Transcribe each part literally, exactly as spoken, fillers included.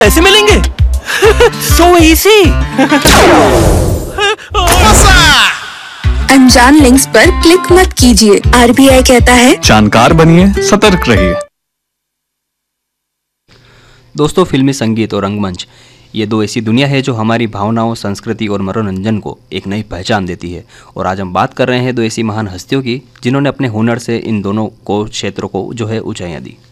पैसे मिलेंगे। So easy. अनजान लिंक्स पर क्लिक मत कीजिए। आरबीआई कहता है जानकार बनिए, सतर्क रहिए। दोस्तों, फिल्मी संगीत और रंगमंच ये दो ऐसी दुनिया है जो हमारी भावनाओं, संस्कृति और मनोरंजन को एक नई पहचान देती है। और आज हम बात कर रहे हैं दो ऐसी महान हस्तियों की जिन्होंने अपने हुनर से इन दोनों को क्षेत्रों को जो है ऊंचाइयां दी।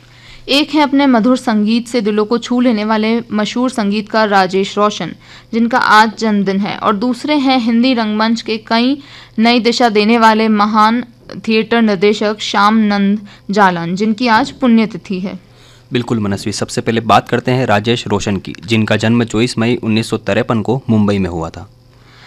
एक है अपने मधुर संगीत से दिलों को छू लेने वाले मशहूर संगीतकार राजेश रोशन, जिनका आज जन्मदिन है, और दूसरे हैं हिंदी रंगमंच के कई नई दिशा देने वाले महान थिएटर निर्देशक श्याम नंद जालान, जिनकी आज पुण्यतिथि है। बिल्कुल मनस्वी, सबसे पहले बात करते हैं राजेश रोशन की, जिनका जन्म चौबीस मई उन्नीस सौ तिरपन को मुंबई में हुआ था।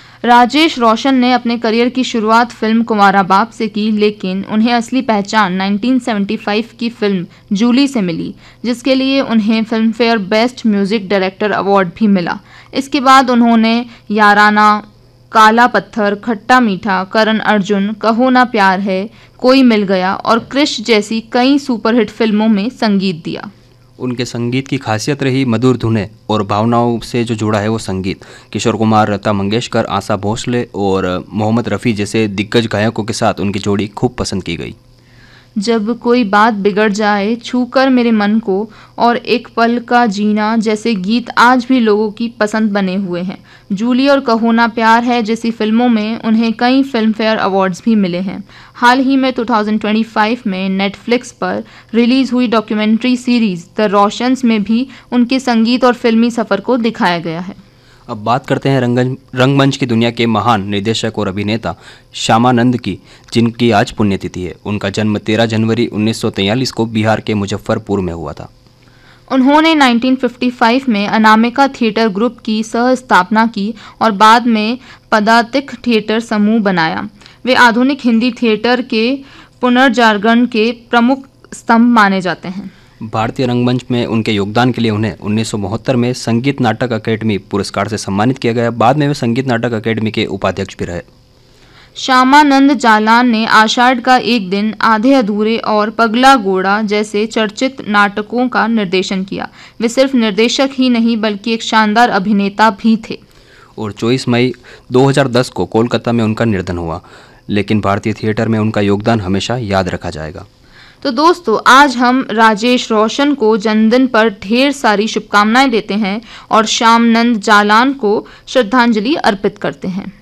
राजेश रोशन ने अपने करियर की शुरुआत फिल्म कुंवारा बाप से की, लेकिन उन्हें असली पहचान उन्नीस सौ पचहत्तर की फिल्म जूली से मिली, जिसके लिए उन्हें film fair best music director award भी मिला। इसके बाद उन्होंने याराना, काला पत्थर, खट्टा मीठा, करण अर्जुन, कहो ना प्यार है, कोई मिल गया और क्रिश जैसी कई सुपरहिट फिल्मों में संगीत दिया। उनके संगीत की खासियत रही मधुर धुनें और भावनाओं से जो जुड़ा है वो संगीत। किशोर कुमार, लता मंगेशकर, आशा भोसले और मोहम्मद रफ़ी जैसे दिग्गज गायकों के साथ उनकी जोड़ी खूब पसंद की गई। जब कोई बात बिगड़ जाए, छू कर मेरे मन को और एक पल का जीना जैसे गीत आज भी लोगों की पसंद बने हुए हैं। जूली और कहो ना प्यार है जैसी फिल्मों में उन्हें कई फिल्म फेयर अवार्ड्स भी मिले हैं। हाल ही में दो हज़ार पच्चीस में नेटफ्लिक्स पर रिलीज हुई डॉक्यूमेंट्री सीरीज द रोशंस में भी उनके संगीत और फिल्मी सफ़र को दिखाया गया है। अब बात करते हैं रंग रंगमंच की दुनिया के महान निर्देशक और अभिनेता श्यामानंद की, जिनकी आज पुण्यतिथि है। उनका जन्म तेरह जनवरी उन्नीस सौ तैंतालीस को बिहार के मुजफ्फरपुर में हुआ था। उन्होंने उन्नीस सौ पचपन में अनामिका थिएटर ग्रुप की सह स्थापना की और बाद में पदातिक थिएटर समूह बनाया। वे आधुनिक हिंदी थिएटर के पुनर्जागरण के प्रमुख स्तंभ माने जाते हैं। भारतीय रंगमंच में उनके योगदान के लिए उन्हें उन्नीस सौ बहत्तर में संगीत नाटक अकेडमी पुरस्कार से सम्मानित किया गया। बाद में वे संगीत नाटक अकेडमी के उपाध्यक्ष भी रहे। श्यामानंद जालान ने आषाढ़ का एक दिन, आधे अधूरे और पगला घोड़ा जैसे चर्चित नाटकों का निर्देशन किया। वे सिर्फ निर्देशक ही नहीं बल्कि एक शानदार अभिनेता भी थे। और चौबीस मई दो हज़ार दस को कोलकाता में उनका निधन हुआ, लेकिन भारतीय थिएटर में उनका योगदान हमेशा याद रखा जाएगा। तो दोस्तों, आज हम राजेश रोशन को जन्मदिन पर ढेर सारी शुभकामनाएं देते हैं और श्याम नंद जालान को श्रद्धांजलि अर्पित करते हैं।